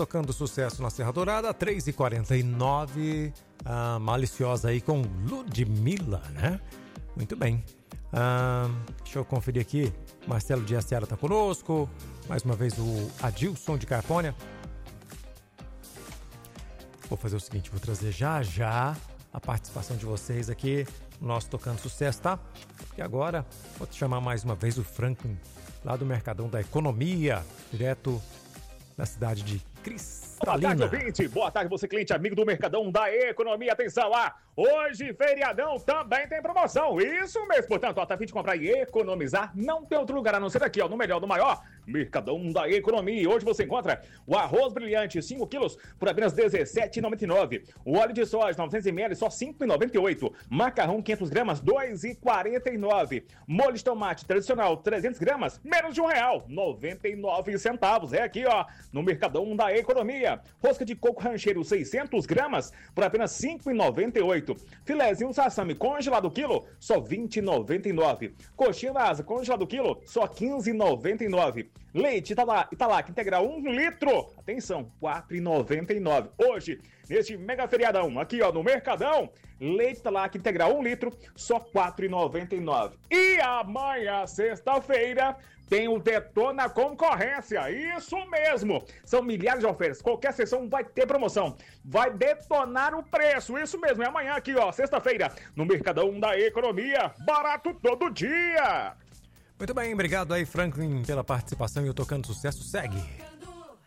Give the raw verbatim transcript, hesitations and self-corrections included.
tocando sucesso na Serra Dourada, três e quarenta e nove, ah, Maliciosa aí com Ludmilla, né? Muito bem. Ah, deixa eu conferir aqui. Marcelo Dias Seara tá conosco. Mais uma vez o Adilson de Carpônia. Vou fazer o seguinte, vou trazer já já a participação de vocês aqui no nosso Tocando Sucesso, tá? E agora vou te chamar mais uma vez o Franklin, lá do Mercadão da Economia, direto da cidade de Cristalina. Boa tarde, ouvinte. Boa tarde, você cliente amigo do Mercadão da Economia. Atenção lá, hoje feriadão também tem promoção. Isso mesmo, portanto, ó, tá a fim de comprar e economizar? Não tem outro lugar a não ser aqui, ó, no melhor do maior, Mercadão da Economia. Hoje você encontra o arroz brilhante, cinco quilos, por apenas dezessete reais e noventa e nove centavos. O óleo de soja, novecentos mililitros, só cinco reais e noventa e oito centavos. Macarrão, quinhentas gramas, dois reais e quarenta e nove centavos. Molho de tomate tradicional, trezentas gramas, menos de um real, noventa e nove centavos. É aqui, ó, no Mercadão da Economia. Rosca de coco rancheiro, seiscentas gramas, por apenas cinco reais e noventa e oito centavos. Filézinho sassami congelado quilo, só vinte reais e noventa e nove centavos. Coxinha da asa congelado quilo, só quinze reais e noventa e nove centavos. Leite Italac, Italac integral um litro, atenção, quatro reais e noventa e nove centavos. Hoje, neste mega feriadão, aqui ó, no Mercadão, leite Italac integral um litro, só quatro reais e noventa e nove centavos. E amanhã, sexta-feira, tem o Detona Concorrência, isso mesmo, são milhares de ofertas, qualquer sessão vai ter promoção, vai detonar o preço, isso mesmo, é amanhã aqui ó, sexta-feira, no Mercadão da Economia, barato todo dia. Muito bem, obrigado aí, Franklin, pela participação e o Tocando Sucesso segue.